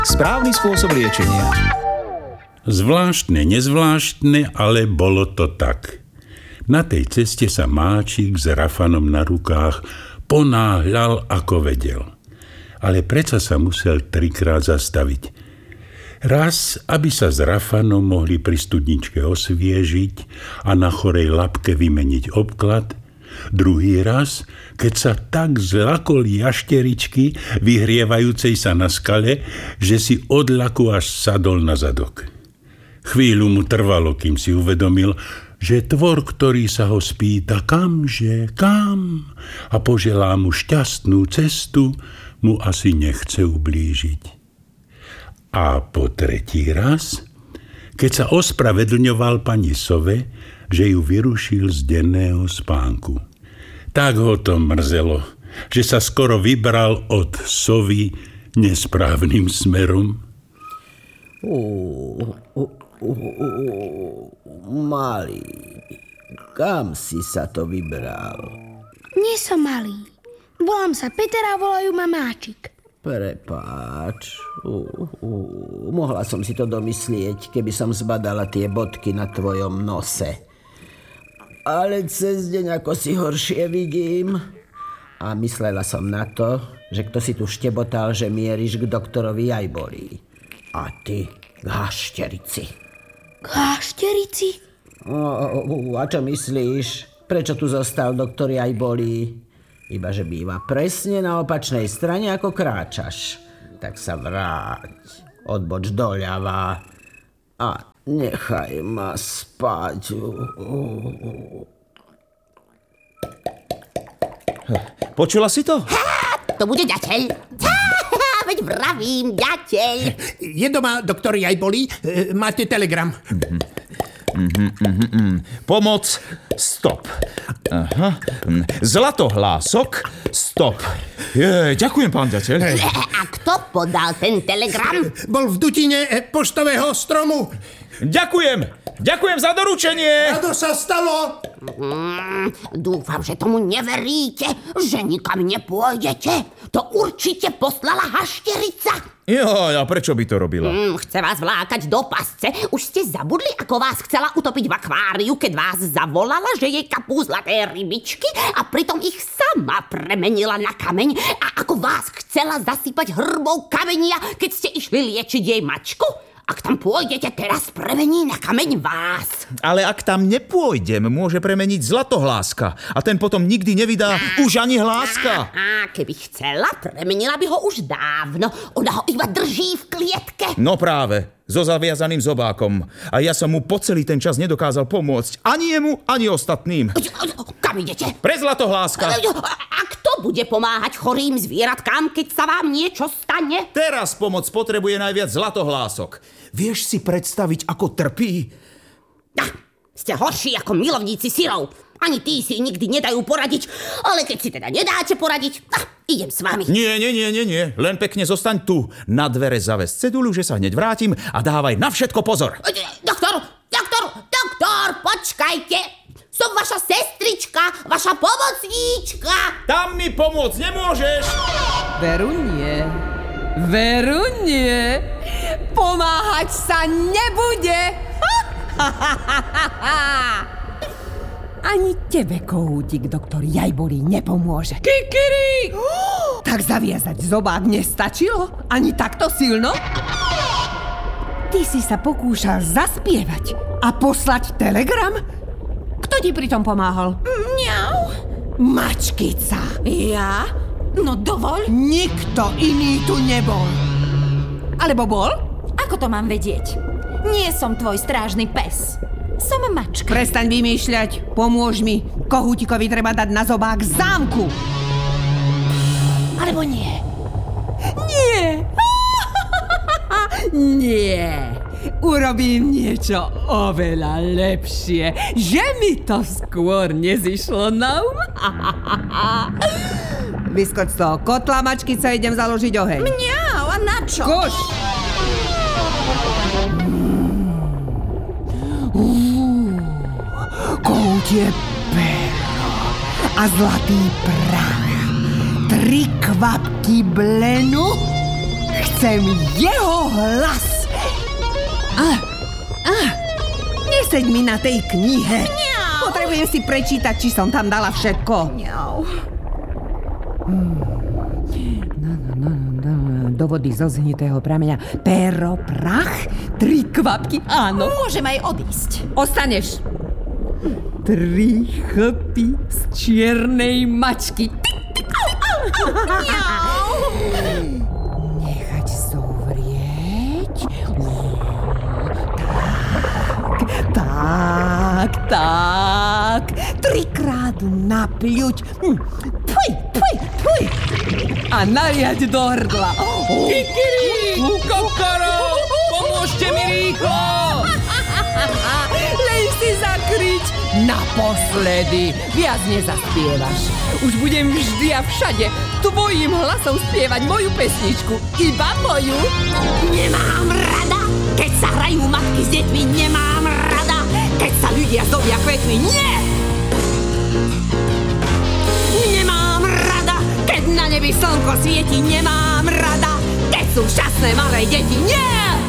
Správny spôsob liečenia. Zvláštne, nezvláštne, ale bolo to tak. Na tej ceste sa Máčik s Rafanom na rukách ponáhľal, ako vedel. Ale predsa sa musel 3-krát zastaviť. Raz, aby sa s Rafanom mohli pri studničke osviežiť a na chorej labke vymeniť obklad. Druhý raz, keď sa tak zlakol jašteričky, vyhrievajúcej sa na skale, že si od laku až sadol na zadok. Chvíľu mu trvalo, kým si uvedomil, že tvor, ktorý sa ho spýta, kamže, kam, a poželá mu šťastnú cestu, mu asi nechce ublížiť. A po tretí raz, keď sa ospravedlňoval pani Sove, že ju vyrušil z denného spánku. Tak ho to mrzelo, že sa skoro vybral od Sovy nesprávnym smerom. Malý, kam si sa to vybral? Nie som malý. Volám sa Peter a volajú ma Máčik. Prepáč. Mohla som si to domyslieť, keby som zbadala tie bodky na tvojom nose. Ale cez deň ako si horšie vidím. A myslela som na to, že kto si tu štebotal, že mieríš k doktorovi Jajbolí. A ty k hašterici. K hašterici? A čo myslíš? Prečo tu zostal doktor Jajbolí? Iba že býva presne na opačnej strane, ako kráčaš. Tak sa vráť, odboč doľava a nechaj ma spať. Počula si to? To bude ďateľ. Veď vravím, ďateľ. Je doma doktor Jajbolí? Máte telegram. Pomoc, stop. Aha. Zlatohlások, stop. Ďakujem, pán ďateľ. A kto podal ten telegram? Bol v dutine poštového stromu. Ďakujem za doručenie. A to sa stalo? Dúfam, že tomu neveríte, že nikam nepôjdete. To určite poslala hašterica. A prečo by to robila? Chce vás vlákať do pasce. Už ste zabudli, ako vás chcela utopiť v akváriu, keď vás zavolala, že jej kapú zlaté rybičky a pritom ich sama premenila na kameň a ako vás chcela zasypať hrbou kamenia, keď ste išli liečiť jej mačku? Ak tam pôjdete, teraz premení na kameň vás. Ale ak tam nepôjdem, môže premeniť Zlatohláska a ten potom nikdy nevydá už ani hláska. Keby chcela, premenila by ho už dávno. Ona ho iba drží v klietke. No práve, so zaviazaným zobákom. A ja som mu po celý ten čas nedokázal pomôcť. Ani jemu, ani ostatným. Kam idete? Pre Zlatohláska. A kto bude pomáhať chorým zvieratkám, keď sa vám niečo stane? Teraz pomoc potrebuje najviac Zlatohlások. Vieš si predstaviť, ako trpí? Ste horší ako milovníci syrov. Ani tí si nikdy nedajú poradiť. Ale keď si teda nedáte poradiť, idem s vami. Nie. Len pekne zostaň tu. Na dvere zaves cedulu, že sa hneď vrátim a dávaj na všetko pozor. Doktor, počkajte. Som vaša sestrička, vaša pomocníčka. Tam mi pomôcť nemôžeš. Veru nie. Pomáhať sa nebude. Ani tebe, kohútik, doktor Jajbolí nepomôže. Kikiri! Tak zaviazať zobák nestačilo? Ani takto silno? Ty si sa pokúšal zaspievať a poslať telegram? Kto ti pritom pomáhal? Mňau. Mačkica. Ja? No dovoľ. Nikto iný tu nebol. Alebo bol? Ako to mám vedieť? Nie som tvoj strážny pes. Som mačka. Prestaň vymýšľať. Pomôž mi. Kohútikovi treba dať na zobák zámku. Alebo nie. Nie. Nie. Urobím niečo oveľa lepšie. Že mi to skôr nezišlo na um. Vyskoč z toho kotla, mačkica, idem založiť oheň. Mňau, a na čo? Koš! Kohútie pero a zlatý prach. 3 kvapky blenu. Chcem jeho hlas. Neseď mi na tej knihe. Potrebujem si prečítať, či som tam dala všetko. Do vody zo zhnitého prameňa pero, prach, 3 kvapky, áno. Môžem aj odísť. Ostaneš. 3 chlpy z čiernej mačky. Nechať zovrieť. Tak. 3-krát napľuť. Puj. A naliať do hrdla. Kikiri! Kokoro! Pomôžte mi rýchlo! Len si zakryť naposledy. Viac nezaspievaš. Už budem vždy a všade tvojim hlasom spievať moju pesničku. Iba moju. Nemám rada, keď sa hrajú matky s deťmi, nemám rada, keď sa ľudia zdobia kvetmi, nie! Nemám rada, keď na nebi slnko svieti, nemám rada, keď sú šťastné malé deti, nie!